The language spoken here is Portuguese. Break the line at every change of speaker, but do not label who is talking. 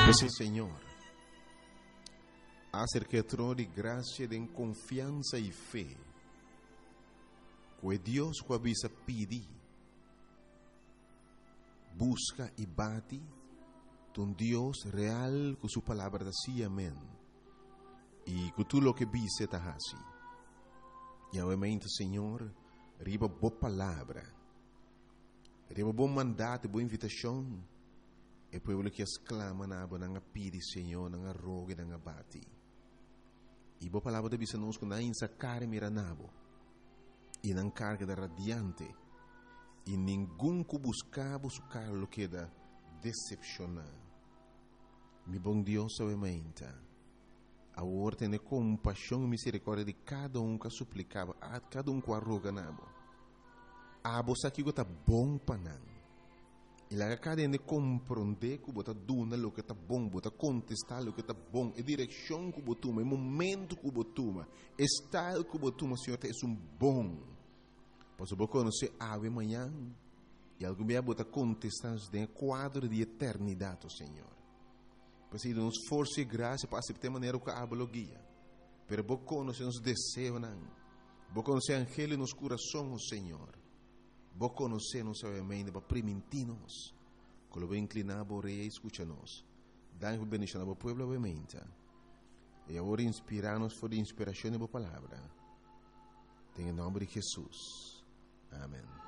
Sim, Senhor, acerca trono de graça, de confiança e fé, que Deus que avisa pedir, busca e bate, um Deus real com sua palavra assim, amém. E com tudo o que vise está assim. E obviamente, Senhor, riba boa palavra, riba bom mandato, boa invitação. E pueblo que exclama na aba nanga pidi, Senhor, nanga rogue, nanga bati. E boa palavra de bisa nos na insa care mira nabo. E nan carga da radiante. E ninguém que buscava su carlo queda decepcionar. Mi bom Deus obviamente. A ordem de compaixão e misericórdia de cada que suplicava, a cada que arroga nabo. A bossa que gota bom panang. E la cadena de compreender que você dona o que está bom, você contestar o que está bom, a direção que você toma, o momento que você toma, o estado que você toma, Senhor, é bom. Pois você conhecer ave amanhã e algum dia você contestar em quadro de eternidade, Senhor. Pois isso nos força e graça para aceitar maneira que a guia. Pero você conhecer os desejos, você conhecer o angelo nos corações, Senhor. Vos conocemos obviamente para permitirnos que lo inclinamos e escucha-nos. Dá-nos bendição ao povo obviamente. E agora inspirarnos por inspiração da palavra. Em nome de Jesus. Amém.